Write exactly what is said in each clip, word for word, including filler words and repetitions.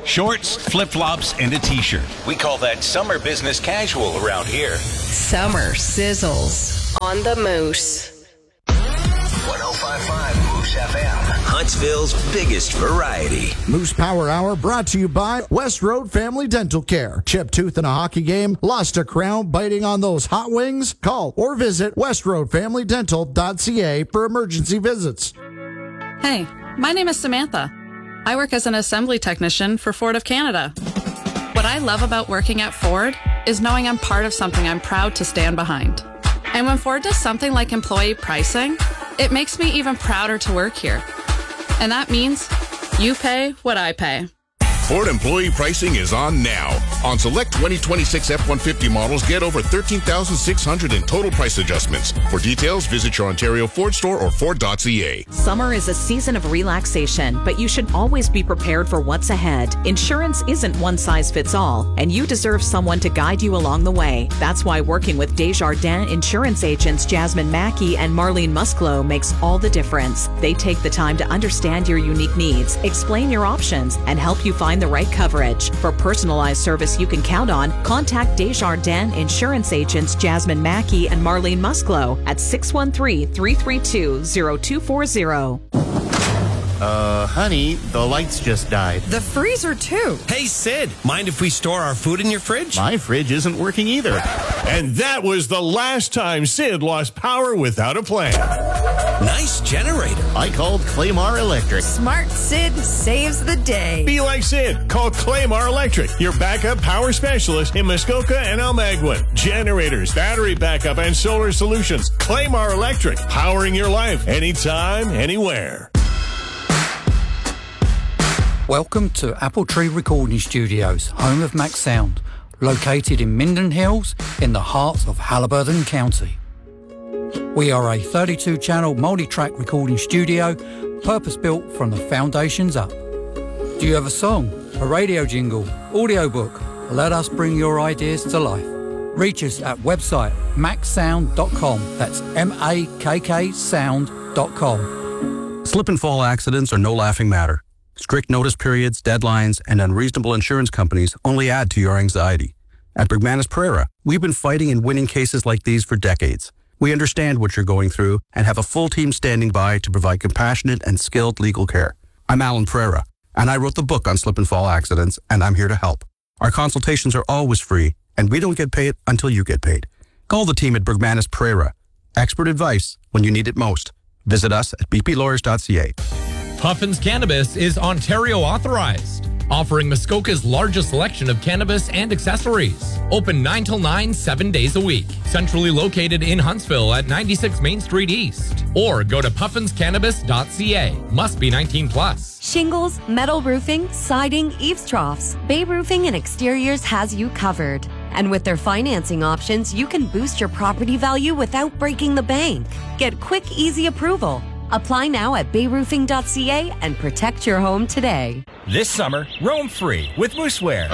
Shorts, flip-flops, and a t-shirt. We call that summer business casual around here. Summer sizzles on the Moose. one oh five point five Moose F M. Huntsville's biggest variety. Moose Power Hour brought to you by West Road Family Dental Care. Chipped tooth in a hockey game? Lost a crown biting on those hot wings? Call or visit west road family dental dot c a for emergency visits. Hey, my name is Samantha. I work as an assembly technician for Ford of Canada. What I love about working at Ford is knowing I'm part of something I'm proud to stand behind. And when Ford does something like employee pricing, it makes me even prouder to work here. And that means you pay what I pay. Ford employee pricing is on now. On select twenty twenty-six F one fifty models, get over thirteen thousand six hundred dollars in total price adjustments. For details, visit your Ontario Ford store or Ford dot c a. Summer is a season of relaxation, but you should always be prepared for what's ahead. Insurance isn't one size fits all, and you deserve someone to guide you along the way. That's why working with Desjardins insurance agents Jasmine Mackey and Marlene Musclo makes all the difference. They take the time to understand your unique needs, explain your options, and help you find the right coverage. For personalized service you can count on, contact Desjardins insurance agents Jasmine Mackey and Marlene Musclo at six one three, three three two, zero two four zero. Uh, honey, the lights just died. The freezer, too. Hey, Sid, mind if we store our food in your fridge? My fridge isn't working either. And that was the last time Sid lost power without a plan. Nice generator. I called Claymar Electric. Smart Sid saves the day. Be like Sid. Call Claymar Electric, your backup power specialist in Muskoka and Almaguin. Generators, battery backup, and solar solutions. Claymar Electric, powering your life anytime, anywhere. Welcome to Apple Tree Recording Studios, home of Max Sound, located in Minden Hills in the heart of Haliburton County. We are a thirty-two channel multi-track recording studio, purpose-built from the foundations up. Do you have a song, a radio jingle, audiobook? Let us bring your ideas to life. Reach us at website max sound dot com. That's M A K K sound dot com. Slip and fall accidents are no laughing matter. Strict notice periods, deadlines, and unreasonable insurance companies only add to your anxiety. At Bergmanis Pereira, we've been fighting and winning cases like these for decades. We understand what you're going through and have a full team standing by to provide compassionate and skilled legal care. I'm Alan Pereira, and I wrote the book on slip and fall accidents, and I'm here to help. Our consultations are always free, and we don't get paid until you get paid. Call the team at Bergmanis Pereira. Expert advice when you need it most. Visit us at b p lawyers dot c a. Puffins Cannabis is Ontario authorized, offering Muskoka's largest selection of cannabis and accessories. Open nine till nine, seven days a week. Centrally located in Huntsville at ninety-six Main Street East. Or go to puffins cannabis dot c a. Must be nineteen plus. Shingles, metal roofing, siding, eaves troughs. Bay Roofing and Exteriors has you covered. And with their financing options, you can boost your property value without breaking the bank. Get quick, easy approval. Apply now at bay roofing dot c a and protect your home today. This summer, roam free with Moosewear.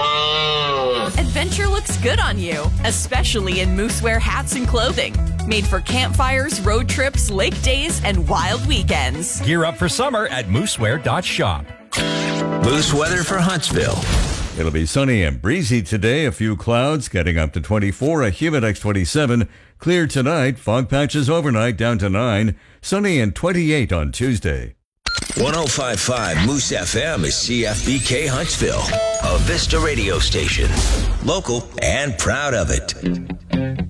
Adventure looks good on you, especially in Moosewear hats and clothing. Made for campfires, road trips, lake days, and wild weekends. Gear up for summer at moosewear dot shop. Moose weather for Huntsville. It'll be sunny and breezy today. A few clouds getting up to twenty-four, a humid X twenty-seven. Clear tonight, fog patches overnight down to nine. Sunny and twenty-eight on Tuesday. one oh five point five Moose F M is C F B K Huntsville, a Vista radio station. Local and proud of it.